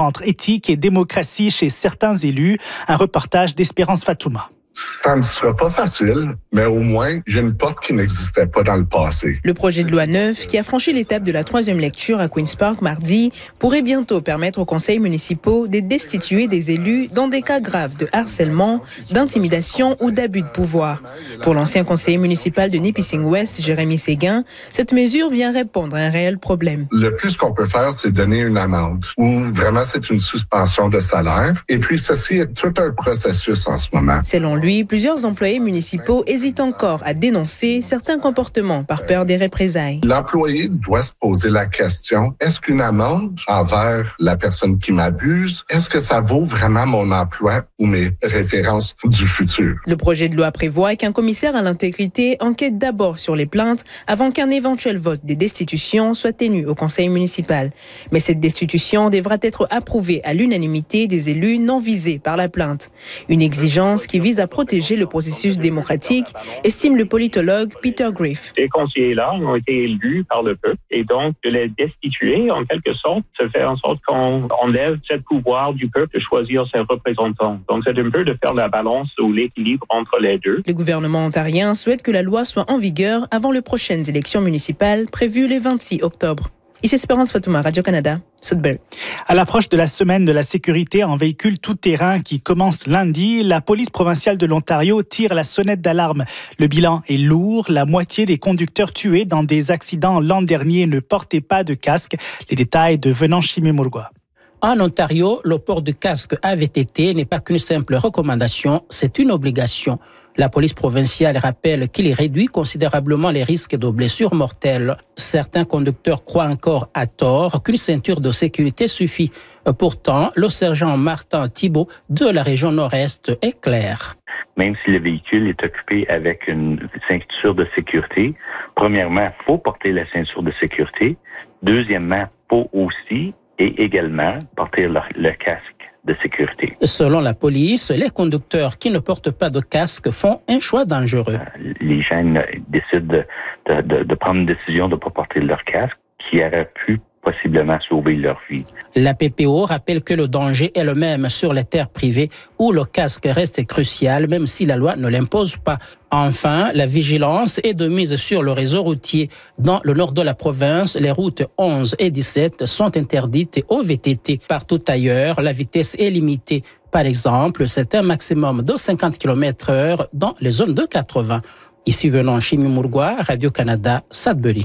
entre éthique et démocratie chez certains élus. Un reportage d'Espérance Fatouma. Ça ne sera pas facile, mais au moins, j'ai une porte qui n'existait pas dans le passé. Le projet de loi 9, qui a franchi l'étape de la 3e lecture à Queen's Park mardi, pourrait bientôt permettre aux conseils municipaux de destituer des élus dans des cas graves de harcèlement, d'intimidation ou d'abus de pouvoir. Pour l'ancien conseiller municipal de Nipissing-Ouest, Jérémy Séguin, cette mesure vient répondre à un réel problème. Le plus qu'on peut faire, c'est donner une amende, ou vraiment c'est une suspension de salaire. Et puis ceci est tout un processus en ce moment. Selon lui, plusieurs employés municipaux hésitent encore à dénoncer certains comportements par peur des représailles. L'employé doit se poser la question, est-ce qu'une amende envers la personne qui m'abuse, est-ce que ça vaut vraiment mon emploi ou mes références du futur? Le projet de loi prévoit qu'un commissaire à l'intégrité enquête d'abord sur les plaintes avant qu'un éventuel vote des destitutions soit tenu au conseil municipal. Mais cette destitution devra être approuvée à l'unanimité des élus non visés par la plainte. Une exigence qui vise à protéger le processus démocratique, estime le politologue Peter Graeff. Ces conseillers-là ont été élus par le peuple et donc de les destituer, en quelque sorte, se fait en sorte qu'on enlève ce pouvoir du peuple de choisir ses représentants. Donc c'est un peu de faire la balance ou l'équilibre entre les deux. Le gouvernement ontarien souhaite que la loi soit en vigueur avant les prochaines élections municipales prévues le 26 octobre. Ici Espérance Fatouma, Radio-Canada, Sudbury. À l'approche de la semaine de la sécurité en véhicule tout-terrain qui commence lundi, la police provinciale de l'Ontario tire la sonnette d'alarme. Le bilan est lourd. La moitié des conducteurs tués dans des accidents l'an dernier ne portaient pas de casque. Les détails de Venant Chimé-Mourgois. En Ontario, le port de casque AVTT n'est pas qu'une simple recommandation, c'est une obligation. La police provinciale rappelle qu'il réduit considérablement les risques de blessures mortelles. Certains conducteurs croient encore à tort qu'une ceinture de sécurité suffit. Pourtant, le sergent Martin Thibault de la région Nord-Est est clair. Même si le véhicule est occupé avec une ceinture de sécurité, premièrement, il faut porter la ceinture de sécurité. Deuxièmement, il faut aussi et également porter le casque de sécurité. Selon la police, les conducteurs qui ne portent pas de casque font un choix dangereux. Les gens décident de prendre une décision de ne pas porter leur casque qui aurait pu possiblement sauver leur vie. La PPO rappelle que le danger est le même sur les terres privées où le casque reste crucial même si la loi ne l'impose pas. Enfin, la vigilance est de mise sur le réseau routier. Dans le nord de la province, les routes 11 et 17 sont interdites aux VTT. Partout ailleurs, la vitesse est limitée. Par exemple, c'est un maximum de 50 km/h dans les zones de 80. Ici Venant Chimé-Mourgois, Radio-Canada, Sudbury.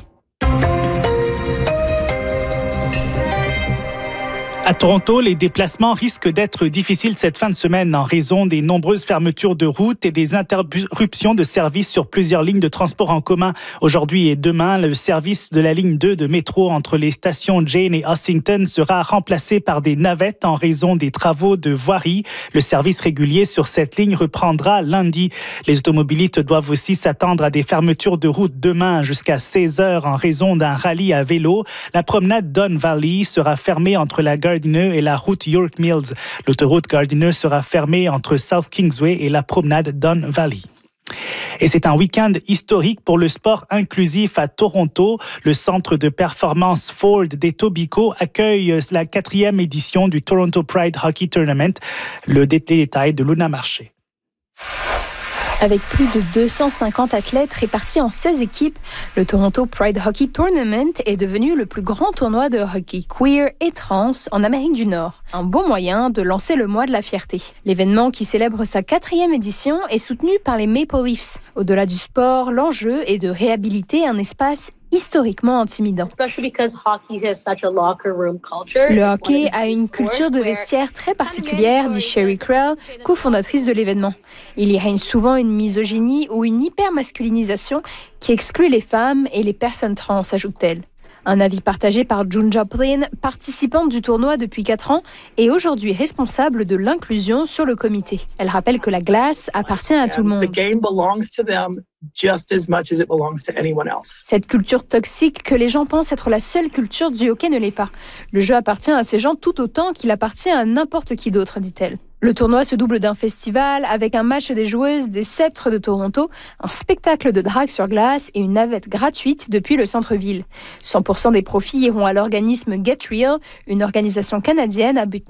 À Toronto, les déplacements risquent d'être difficiles cette fin de semaine en raison des nombreuses fermetures de routes et des interruptions de services sur plusieurs lignes de transport en commun. Aujourd'hui et demain, le service de la ligne 2 de métro entre les stations Jane et Ossington sera remplacé par des navettes en raison des travaux de voirie. Le service régulier sur cette ligne reprendra lundi. Les automobilistes doivent aussi s'attendre à des fermetures de route demain jusqu'à 16h en raison d'un rallye à vélo. La promenade Don Valley sera fermée entre la Gardiner et la route York Mills. L'autoroute Gardiner sera fermée entre South Kingsway et la promenade Don Valley. Et c'est un week-end historique pour le sport inclusif à Toronto. Le centre de performance Ford d'Etobicoke accueille la 4e édition du Toronto Pride Hockey Tournament. Le détail de Luna Marché. Avec plus de 250 athlètes répartis en 16 équipes, le Toronto Pride Hockey Tournament est devenu le plus grand tournoi de hockey queer et trans en Amérique du Nord. Un bon moyen de lancer le mois de la fierté. L'événement, qui célèbre sa 4e édition, est soutenu par les Maple Leafs. Au-delà du sport, l'enjeu est de réhabiliter un espace historiquement intimidant. Le hockey a une culture de vestiaire très particulière, dit Sherry Krell, cofondatrice de l'événement. Il y règne souvent une misogynie ou une hypermasculinisation qui exclut les femmes et les personnes trans, ajoute-t-elle. Un avis partagé par June Joplin, participante du tournoi depuis 4 ans et aujourd'hui responsable de l'inclusion sur le comité. Elle rappelle que la glace appartient à tout le monde. Cette culture toxique que les gens pensent être la seule culture du hockey ne l'est pas. Le jeu appartient à ces gens tout autant qu'il appartient à n'importe qui d'autre, dit-elle. Le tournoi se double d'un festival avec un match des joueuses des Sceptres de Toronto, un spectacle de drague sur glace et une navette gratuite depuis le centre-ville. 100% des profits iront à l'organisme Get Real, une organisation canadienne à but